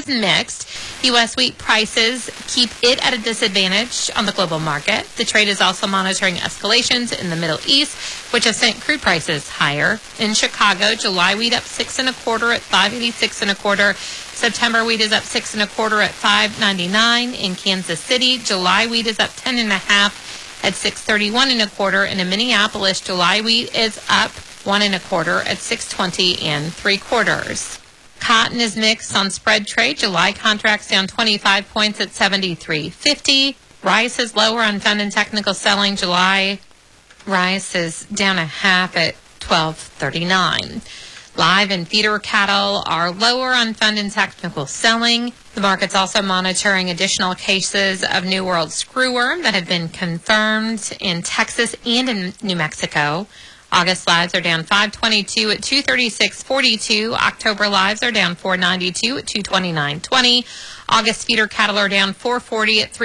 is mixed. U.S. wheat prices keep it at a disadvantage on the global market. The trade is also monitoring escalations in the Middle East, which have sent crude prices higher. In Chicago, July wheat up 6 1/4 at $5.86 1/4. September wheat is up 6 1/4 at $5.99. In Kansas City, July wheat is up 10 1/2 at $6.31 1/4. And in Minneapolis, July wheat is up 1 1/4 at $6.20 3/4. Cotton is mixed on spread trade. July contracts down 25 points at 73.50. Rice is lower on fund and technical selling. July rice is down 1/2 at 12.39. Live and feeder cattle are lower on fund and technical selling. The market's also monitoring additional cases of New World screwworm that have been confirmed in Texas and in New Mexico. August lives are down 522 at 236.42. October lives are down 492 at 229.20. August feeder cattle are down 440 at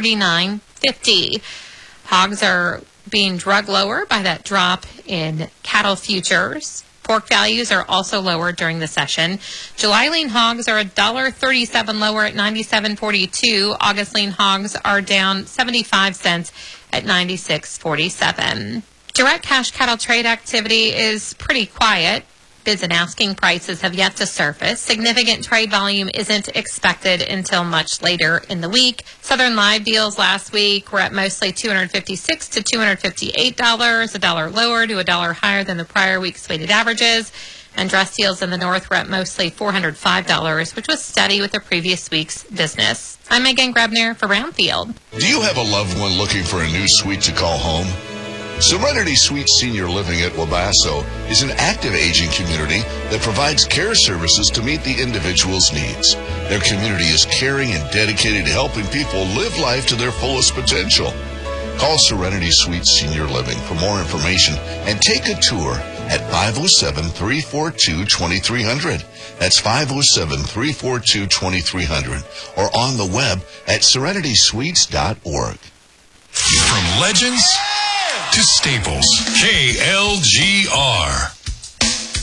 349.50. Hogs are being drugged lower by that drop in cattle futures. Pork values are also lower during the session. July lean hogs are $1.37 lower at 97.42. August lean hogs are down 75 cents at 96.47. Direct cash cattle trade activity is pretty quiet. Bids and asking prices have yet to surface. Significant trade volume isn't expected until much later in the week. Southern live deals last week were at mostly $256 to $258, a dollar lower to a dollar higher than the prior week's weighted averages. And dress deals in the north were at mostly $405, which was steady with the previous week's business. I'm Megan Grebner for Brownfield. Do you have a loved one looking for a new suite to call home? Serenity Suites Senior Living at Wabasso is an active aging community that provides care services to meet the individual's needs. Their community is caring and dedicated to helping people live life to their fullest potential. Call Serenity Suites Senior Living for more information and take a tour at 507-342-2300. That's 507-342-2300 or on the web at serenitysweets.org. From legends to staples, KLGR.